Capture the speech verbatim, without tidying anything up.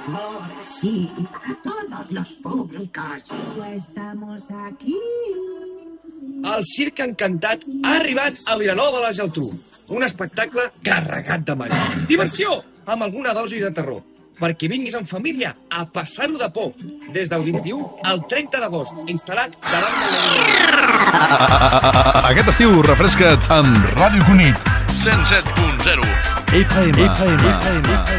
Ahora sí, a todos los públicos. Estamos aquí. El Circ Encantat ha arribat a Vilanova de la Geltrú. Un espectacle carregat de màgia. Diversió, amb alguna dosi de terror. Perquè vinguis en família a passar-ho de por. Des del vint-i-u al trenta d'agost, instal·lat davant de... Aquest estiu refresca't amb Ràdio Cunit. cent set punt zero F M.